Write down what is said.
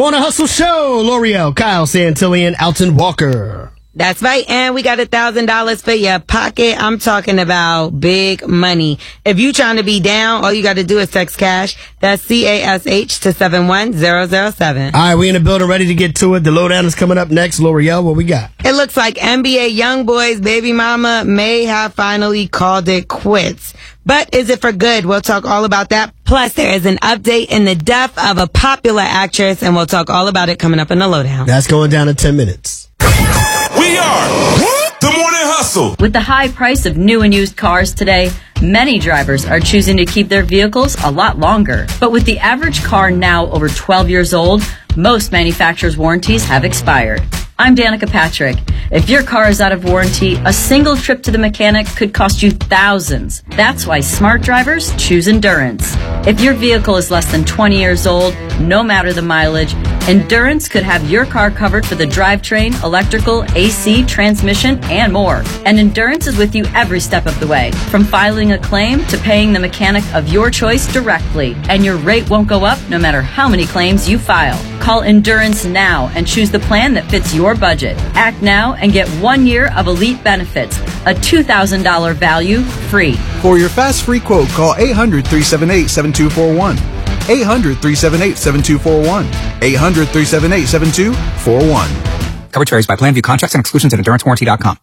Morning Hustle Show. L'Oreal, Kyle Santillan, Alton Walker. That's right, and we got $1,000 for your pocket. I'm talking about big money. If you trying to be down, all you got to do is text cash. That's CASH to 71007. All right, we in the building, ready to get to it. The lowdown is coming up next. L'Oreal, what we got? It looks like NBA YoungBoy's baby mama may have finally called it quits. But is it for good? We'll talk all about that. Plus, there is an update in the death of a popular actress, and we'll talk all about it coming up in the lowdown. That's going down in 10 minutes. We are the Morning Hustle. With the high price of new and used cars today, many drivers are choosing to keep their vehicles a lot longer. But with the average car now over 12 years old, most manufacturers' warranties have expired. I'm Danica Patrick. If your car is out of warranty, a single trip to the mechanic could cost you thousands. That's why smart drivers choose Endurance. If your vehicle is less than 20 years old, no matter the mileage, Endurance could have your car covered for the drivetrain, electrical, AC, transmission, and more. And Endurance is with you every step of the way, from filing a claim to paying the mechanic of your choice directly. And your rate won't go up no matter how many claims you file. Call Endurance now and choose the plan that fits your budget. Act now and get 1 year of elite benefits, a $2,000 value free. For your fast free quote, call 800-378-7241. 800-378-7241. 800-378-7241. Coverage varies by plan. View contracts and exclusions at EnduranceWarranty.com.